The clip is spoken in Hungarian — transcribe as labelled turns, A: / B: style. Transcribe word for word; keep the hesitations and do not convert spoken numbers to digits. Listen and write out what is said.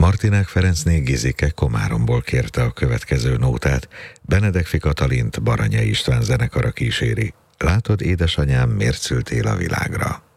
A: Martinák Ferencné Gizike Komáromból kérte a következő nótát, Benedekfi Katalint Baranyai István zenekara kíséri. Látod, édesanyám, miért szültél a világra?